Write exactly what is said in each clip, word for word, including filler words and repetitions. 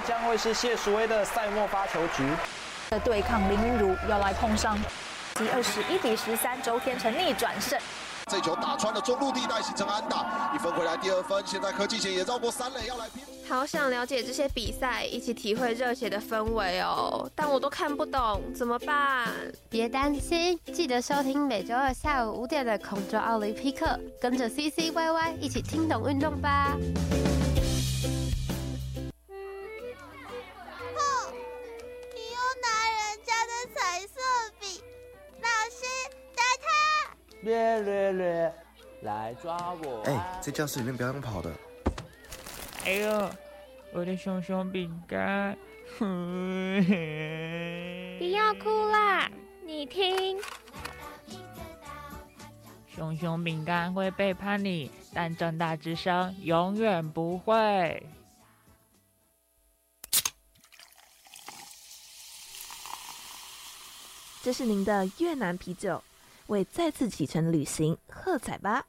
将会是谢淑薇的赛末发球局。 的对抗林昀儒要来碰上第二十一比十三，周天成逆转胜。 这球打穿了中路地带，形成安打，一分回来第二分。现在柯继贤也绕过三垒，要来拼。 好想了解这些比赛，一起体会热血的氛围哦，但我都看不懂，怎么办？ 别担心，记得收听每周二下午五点的空中奥林匹克，跟着 C C Y Y 一起听懂运动吧。 后，你又拿人家的彩色笔，老师打他！ 略略略，来抓我！ 哎、欸，在教室里面不要用跑的。 哎呦，我的熊熊饼干！ 不要哭啦，你听。 熊熊饼干会背叛你，但长大之声永远不会。 这是您的越南啤酒，为再次启程旅行喝彩吧！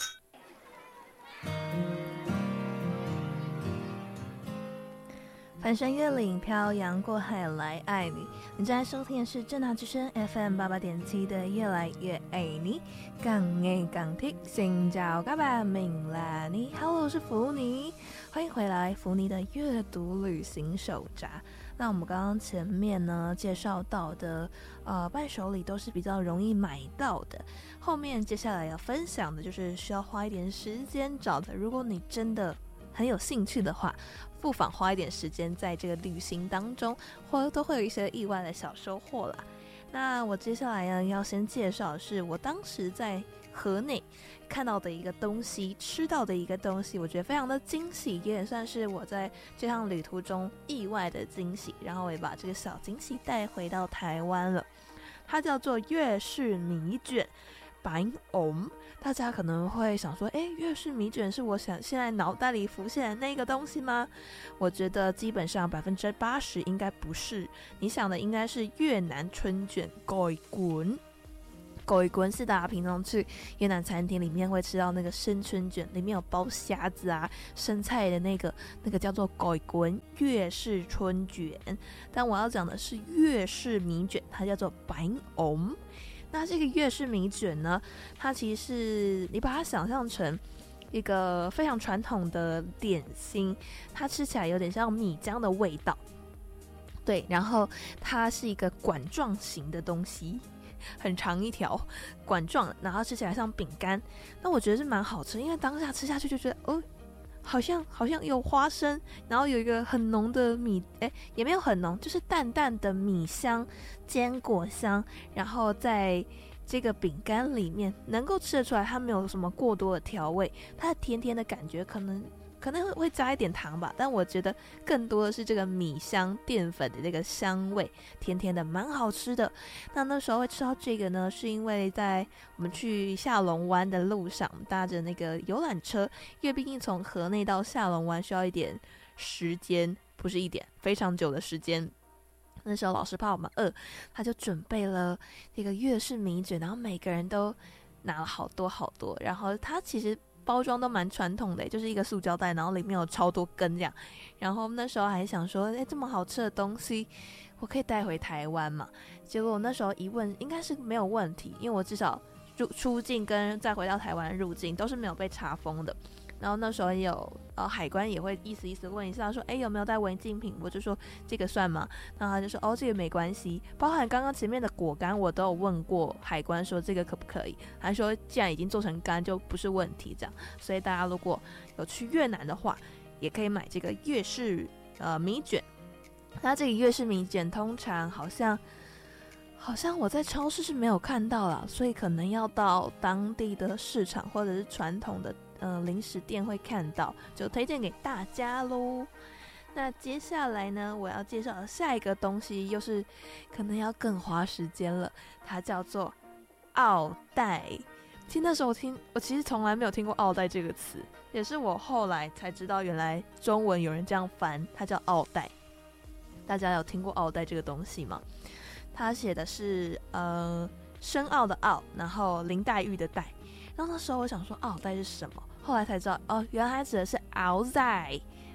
翻山越岭，漂洋过海来爱你。你正在收听的是正大之声 F M 八八点七的越来越爱你，港爱港听，xin chào các bạn，明啦你 ，Hello， 我是福尼，欢迎回来福尼的阅读旅行手札。那我们刚刚前面呢介绍到的，呃，伴手礼都是比较容易买到的。后面接下来要分享的就是需要花一点时间找的。如果你真的很有兴趣的话，不妨花一点时间在这个旅行当中，或都会有一些意外的小收获啦。那我接下来呢要先介绍的是我当时在河内看到的一个东西，吃到的一个东西，我觉得非常的惊喜，也算是我在这趟旅途中意外的惊喜，然后我也把这个小惊喜带回到台湾了。它叫做粤式米卷白藕，大家可能会想说，诶，粤式米卷是我想现在脑袋里浮现的那个东西吗？我觉得基本上百分之八十应该不是，你想的应该是越南春卷粿滚。粿滚是大家平常去越南餐厅里面会吃到那个生春卷，里面有包虾子啊、生菜的那个，那个叫做粿滚粤式春卷。但我要讲的是粤式米卷，它叫做白藕。那这个粤式米卷呢，它其实是你把它想象成一个非常传统的点心，它吃起来有点像米浆的味道，对，然后它是一个管状型的东西，很长一条管状，然后吃起来像饼干。那我觉得是蛮好吃，因为当下吃下去就觉得哦，好像好像有花生，然后有一个很浓的米，哎，也没有很浓，就是淡淡的米香、坚果香，然后在这个饼干里面能够吃得出来，它没有什么过多的调味，它的甜甜的感觉可能。可能会加一点糖吧，但我觉得更多的是这个米香淀粉的这个香味，甜甜的，蛮好吃的。那那时候会吃到这个呢，是因为在我们去下龙湾的路上搭着那个游览车，因为毕竟从河内到下龙湾需要一点时间，不是一点，非常久的时间。那时候老师怕我们饿，他就准备了这个粤式米卷，然后每个人都拿了好多好多，然后他其实包装都蛮传统的，就是一个塑胶袋，然后里面有超多根这样。然后那时候还想说，哎，这么好吃的东西，我可以带回台湾嘛？结果我那时候一问，应该是没有问题，因为我至少入出境跟再回到台湾入境都是没有被查封的。然后那时候也有呃海关也会意思意思问一下说，哎，有没有带违禁品？我就说这个算吗？然后他就说哦，这个没关系，包含刚刚前面的果干我都有问过海关说这个可不可以，他说既然已经做成干就不是问题这样。所以大家如果有去越南的话，也可以买这个粤式呃米卷。那这个粤式米卷通常好像好像我在超市是没有看到啦，所以可能要到当地的市场或者是传统的呃零食店会看到，就推荐给大家咯。那接下来呢，我要介绍的下一个东西又是可能要更花时间了，它叫做奥黛。其实那时候我听，我其实从来没有听过奥黛这个词，也是我后来才知道原来中文有人这样翻，它叫奥黛。大家有听过奥黛这个东西吗？他写的是呃深奥的奥，然后林黛玉的黛。然后那时候我想说奥黛是什么，后来才知道哦，原来它指的是鳌仔。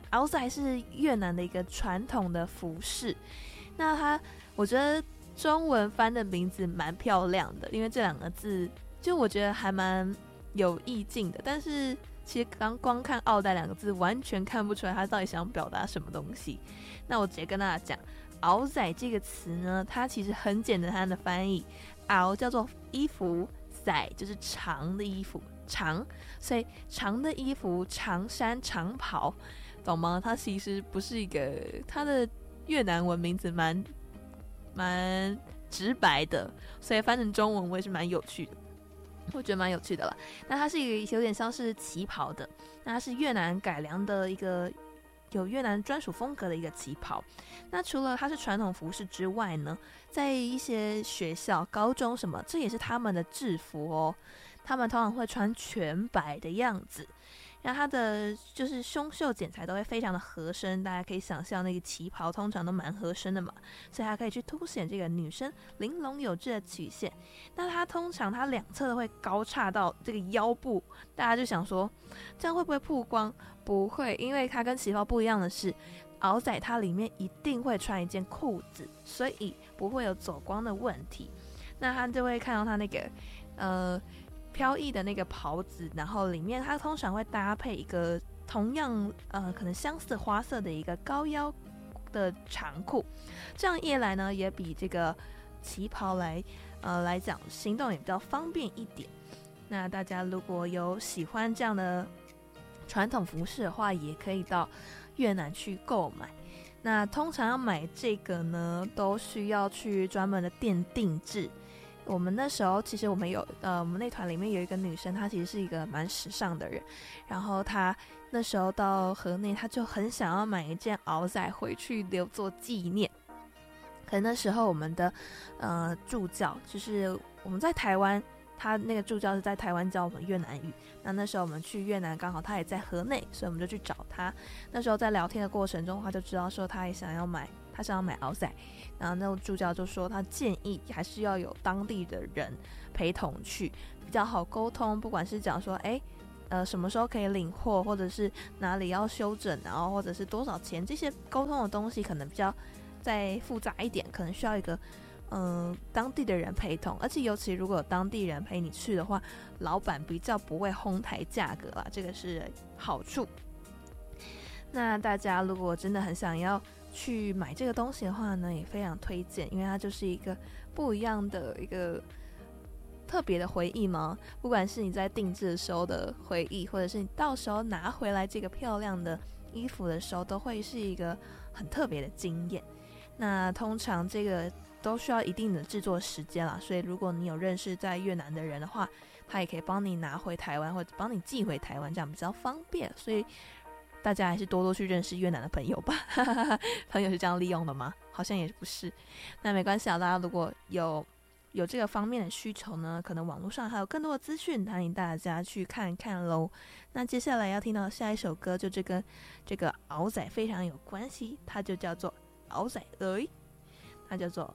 áo dài是越南的一个传统的服饰。那它，我觉得中文翻的名字蛮漂亮的，因为这两个字就我觉得还蛮有意境的。但是其实刚光看奥黛两个字，完全看不出来它到底想表达什么东西。那我直接跟大家讲，áo dài这个词呢，它其实很简单，它的翻译，áo叫做衣服，dài就是长的衣服，长，所以长的衣服、长衫、长袍，懂吗？它其实不是一个，它的越南文名字蛮蛮直白的，所以翻成中文我也是蛮有趣的，我觉得蛮有趣的啦。那它是一个有点像是旗袍的，那它是越南改良的一个有越南专属风格的一个旗袍。那除了它是传统服饰之外呢，在一些学校、高中什么，这也是他们的制服哦。他们通常会穿全白的样子。那它的就是胸袖剪裁都会非常的合身，大家可以想象那个旗袍通常都蛮合身的嘛，所以它可以去凸显这个女生玲珑有致的曲线。那它通常它两侧都会高叉到这个腰部，大家就想说这样会不会曝光？不会，因为它跟旗袍不一样的是，áo dài它里面一定会穿一件裤子，所以不会有走光的问题。那它就会看到它那个呃飘逸的那个袍子，然后里面它通常会搭配一个同样呃可能相似花色的一个高腰的长裤，这样一来呢，也比这个旗袍来呃来讲行动也比较方便一点。那大家如果有喜欢这样的传统服饰的话，也可以到越南去购买。那通常要买这个呢，都需要去专门的店定制。我们那时候其实我们有呃，我们那团里面有一个女生，她其实是一个蛮时尚的人，然后她那时候到河内，她就很想要买一件áo dài回去留作纪念。可能那时候我们的呃助教，就是我们在台湾，他那个助教是在台湾教我们越南语。那那时候我们去越南，刚好他也在河内，所以我们就去找他。那时候在聊天的过程中，他就知道说他也想要买，他想要买áo dài。然后那个助教就说，他建议还是要有当地的人陪同去，比较好沟通。不管是讲说，哎，呃，什么时候可以领货，或者是哪里要修整，然后或者是多少钱，这些沟通的东西可能比较再复杂一点，可能需要一个嗯、呃、当地的人陪同。而且尤其如果有当地人陪你去的话，老板比较不会哄抬价格啦，这个是好处。那大家如果真的很想要去买这个东西的话呢，也非常推荐，因为它就是一个不一样的一个特别的回忆嘛。不管是你在定制的时候的回忆，或者是你到时候拿回来这个漂亮的衣服的时候，都会是一个很特别的经验。那通常这个都需要一定的制作时间啦，所以如果你有认识在越南的人的话，他也可以帮你拿回台湾，或者帮你寄回台湾，这样比较方便。所以大家还是多多去认识越南的朋友吧。朋友是这样利用的吗？好像也不是。那没关系啊，大家如果有有这个方面的需求呢，可能网络上还有更多的资讯，欢迎大家去看看咯。那接下来要听到下一首歌，就这跟这个áo dài非常有关系，它就叫做áo dài ơi，它叫做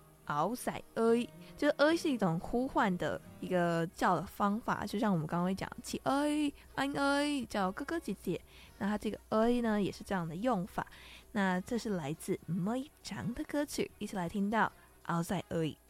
áo dài ơi，就是 ơi 是一种呼唤的一个叫的方法，就像我们刚刚会讲chị ơi anh ơi，叫哥哥姐姐。那它这个 ơi 呢，也是这样的用法。那这是来自Mới Trắng的歌曲，一起来听到áo dài ơi。